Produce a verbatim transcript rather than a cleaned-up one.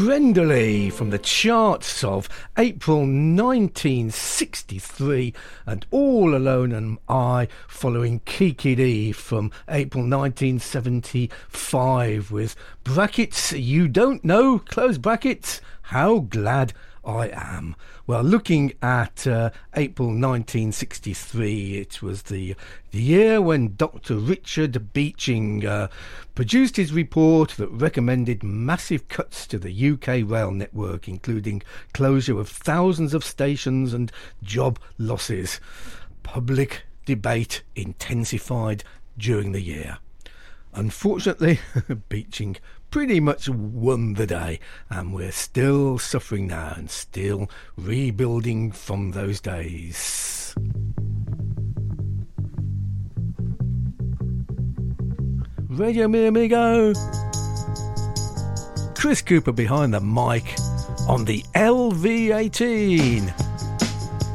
Brenda Lee from the charts of April nineteen sixty-three, and All Alone and I following Kiki Dee from April nineteen seventy-five with brackets, you don't know, close brackets, how glad I am. Well, looking at uh, April nineteen sixty-three, it was the, the year when Doctor Richard Beeching uh, produced his report that recommended massive cuts to the U K rail network, including closure of thousands of stations and job losses. Public debate intensified during the year. Unfortunately, Beeching pretty much won the day, and we're still suffering now and still rebuilding from those days. Radio Mi Amigo. Chris Cooper behind the mic on the L V eighteen.